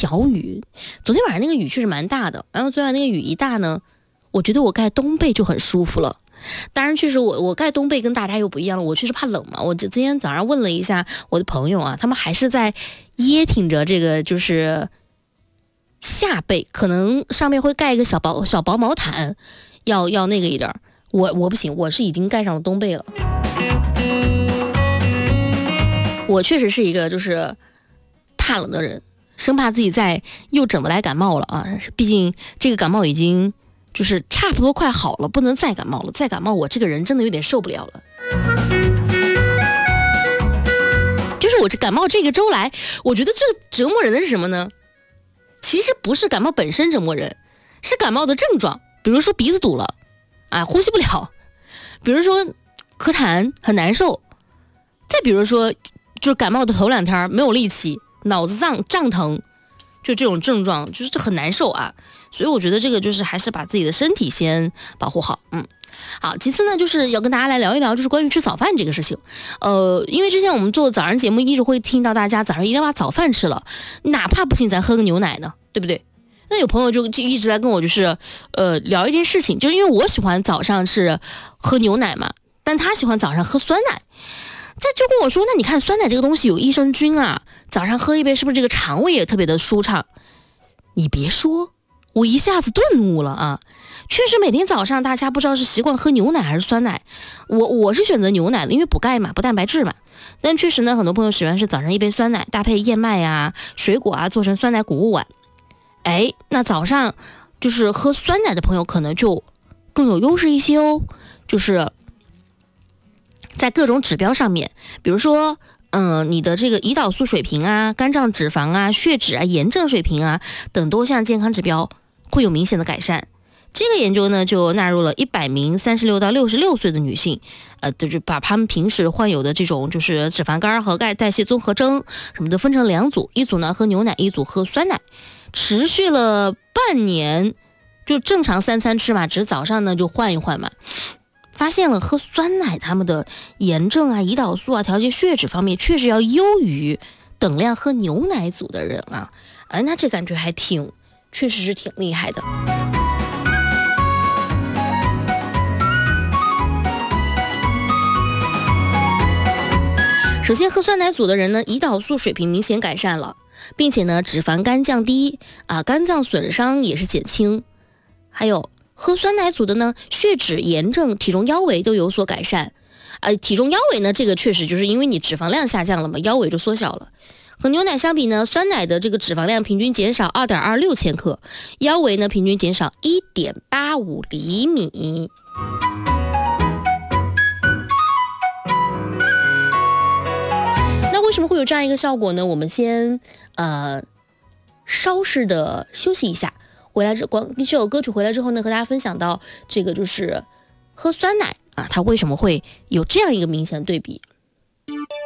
小雨。昨天晚上那个雨确实蛮大的，然后昨天晚上那个雨一大呢，我觉得我盖冬被就很舒服了。当然确实我盖冬被跟大家又不一样了，我确实怕冷嘛。我今天早上问了一下我的朋友啊，他们还是在掖挺着这个就是下被，可能上面会盖一个小薄毛毯，要那个一点。我不行，我是已经盖上了冬被了。我确实是一个就是怕冷的人，生怕自己再又整不来感冒了啊！毕竟这个感冒已经就是差不多快好了，不能再感冒了。再感冒我这个人真的有点受不了了。就是我这感冒这个周来，我觉得最折磨人的是什么呢？其实不是感冒本身折磨人，是感冒的症状，比如说鼻子堵了啊，呼吸不了，比如说咳痰很难受，再比如说就是感冒的头2天没有力气，脑子胀疼，就这种症状就是很难受啊。所以我觉得这个就是还是把自己的身体先保护好。好，其次呢就是要跟大家来聊一聊就是关于吃早饭这个事情。因为之前我们做早上节目一直会听到大家早上一定要把早饭吃了，哪怕不行咱喝个牛奶呢，对不对？那有朋友就一直来跟我就是聊一件事情，就是因为我喜欢早上是喝牛奶嘛，但他喜欢早上喝酸奶。这就跟我说，那你看酸奶这个东西有益生菌啊，早上喝一杯是不是这个肠胃也特别的舒畅？你别说，我一下子顿悟了啊！确实每天早上大家不知道是习惯喝牛奶还是酸奶，我是选择牛奶的，因为补钙嘛，补蛋白质嘛。但确实呢，很多朋友喜欢是早上一杯酸奶搭配燕麦啊、水果啊，做成酸奶谷物碗。那早上就是喝酸奶的朋友可能就更有优势一些哦，就是在各种指标上面，比如说你的这个胰岛素水平啊、肝脏脂肪啊、血脂啊、炎症水平啊等多项健康指标会有明显的改善。这个研究呢就纳入了100名36到66岁的女性，就是把她们平时患有的这种就是脂肪肝和钙代谢综合征什么的分成2组，一组呢喝牛奶，一组喝酸奶，持续了半年，就正常3餐吃嘛，只是早上呢就换一换嘛。发现了喝酸奶他们的炎症啊、胰岛素啊、调节血脂方面确实要优于等量喝牛奶组的人啊。那这感觉还确实是挺厉害的。首先喝酸奶组的人呢，胰岛素水平明显改善了，并且呢脂肪肝降低啊，肝脏损伤也是减轻。还有喝酸奶组的呢，血脂、炎症、体重腰围都有所改善。体重腰围呢，这个确实就是因为你脂肪量下降了嘛，腰围就缩小了。和牛奶相比呢，酸奶的这个脂肪量平均减少 2.26 千克，腰围呢平均减少 1.85 厘米。那为什么会有这样一个效果呢？我们先稍事的休息一下，回来这首歌曲回来之后呢，和大家分享到这个就是喝酸奶啊，它为什么会有这样一个明显的对比。